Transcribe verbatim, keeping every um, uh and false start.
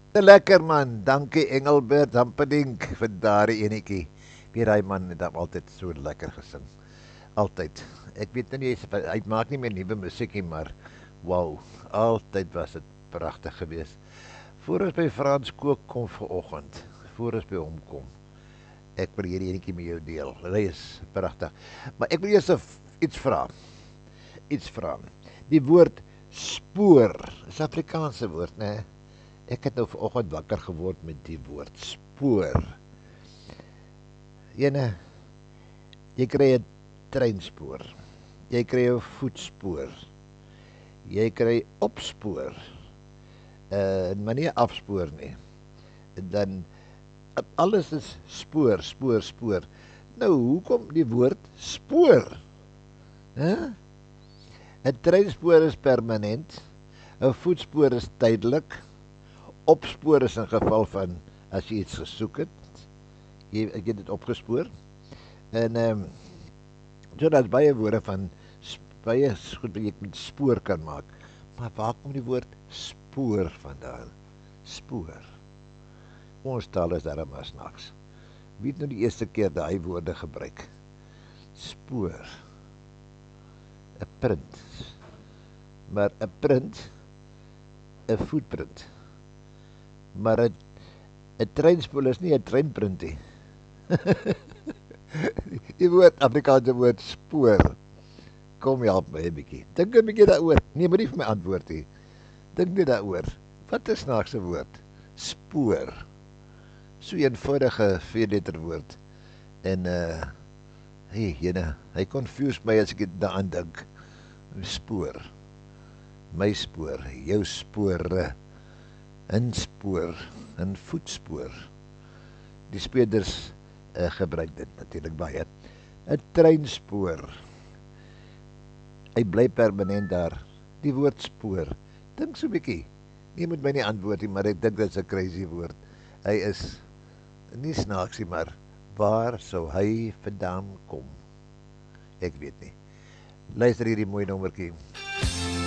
Te lekker man, dankie Engelbert Hampedink vir daardie enetjie. Weer hy man het altyd so lekker gesing. Altyd. Ek weet nou nie hy maak nie meer nuwe musiekie, maar wow, altyd was dit pragtig geweest. Voor ons by Frans Kook kom vanoggend, voor ons by hom kom. Ek wil hierdie enetjie met jou deel. Hy is pragtig. Maar ek wil eers iets vra. Iets vra. Die woord spoor, is 'n Afrikaanse woord, né? Nee? Ek het nou vanoggend wakker geword met die woord spoor. Ene, jy kry 'n treinspoor. Jy kry 'n voetspoor. Jy kry opspoor. Uh, maar nie afspoor nie. En dan alles is spoor, spoor, spoor. Nou, hoekom die woord spoor? Hè? 'n Treinspoor is permanent. 'n Voetspoor is tydelik. Opspoor is in geval van as jy iets gesoek het, jy, jy het dit opgespoor. En ehm um, so daar's baie woorde van baie goed wat jy met spoor kan maak. Maar waar kom die woord spoor vandaan? Spoor. Ons taal is darem maar snaaks. Wie het nou die eerste keer daai woorde gebruik? Spoor. 'n Print. Maar 'n print, 'n footprint. Maar 'n 'n treinspoor is nie 'n treinprint nie. Die woord Afrikaanse woord spoor. Kom help my 'n bietjie. Dink 'n bietjie daaroor. Nee, moenie vir my antwoord nie. Dink net daaroor. Wat 'n snaakse woord. Spoor. So 'n eenvoudige vier-letter woord. En uh hey, jene, hy confuse my as ek daaraan dink. Spoor. My spoor, jou spore. 'n spoor, 'n voetspoor. Die speurders uh, gebruik dit natuurlik baie. 'n Treinspoor. Hy bly permanent daar. Die woord spoor. Dink so 'n bietjie. Nie moet my nie antwoord nie, maar ek dink dit is 'n crazy woord. Hy is nie snaaksie, maar waar sou hy vandaan kom? Ek weet nie. Luister hierdie mooi nommertjie.